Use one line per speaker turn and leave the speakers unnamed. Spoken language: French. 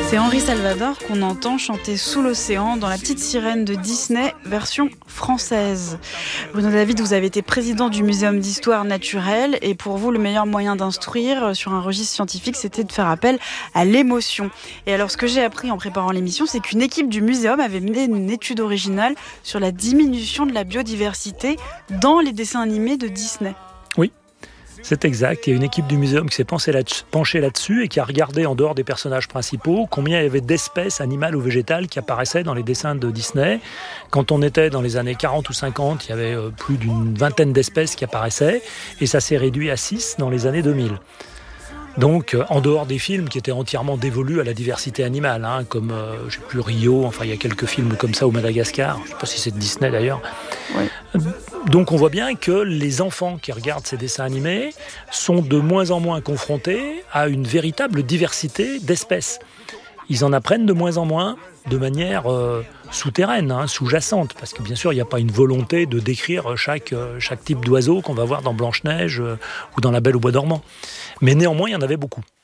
C'est Henri Salvador qu'on entend chanter Sous l'océan dans La Petite Sirène de Disney, version française. Bruno David, vous avez été président du Muséum d'histoire naturelle et pour vous, le meilleur moyen d'instruire sur un registre scientifique, c'était de faire appel à l'émotion. Et alors, ce que j'ai appris en préparant l'émission, c'est qu'une équipe du muséum avait mené une étude originale sur la diminution de la biodiversité dans les dessins animés de Disney.
Oui. C'est exact. Il y a une équipe du muséum qui s'est penchée là-dessus et qui a regardé en dehors des personnages principaux combien il y avait d'espèces animales ou végétales qui apparaissaient dans les dessins de Disney. Quand on était dans les années 40 ou 50, il y avait plus d'une vingtaine d'espèces qui apparaissaient et ça s'est réduit à 6 dans les années 2000. Donc, en dehors des films qui étaient entièrement dévolus à la diversité animale, comme, Rio, enfin, il y a quelques films comme ça, ou Madagascar, je ne sais pas si c'est de Disney d'ailleurs. Oui. Donc, on voit bien que les enfants qui regardent ces dessins animés sont de moins en moins confrontés à une véritable diversité d'espèces. Ils en apprennent de moins en moins de manière souterraine, sous-jacente, parce que bien sûr, il n'y a pas une volonté de décrire chaque type d'oiseau qu'on va voir dans Blanche-Neige ou dans La Belle au bois dormant. Mais néanmoins, il y en avait beaucoup.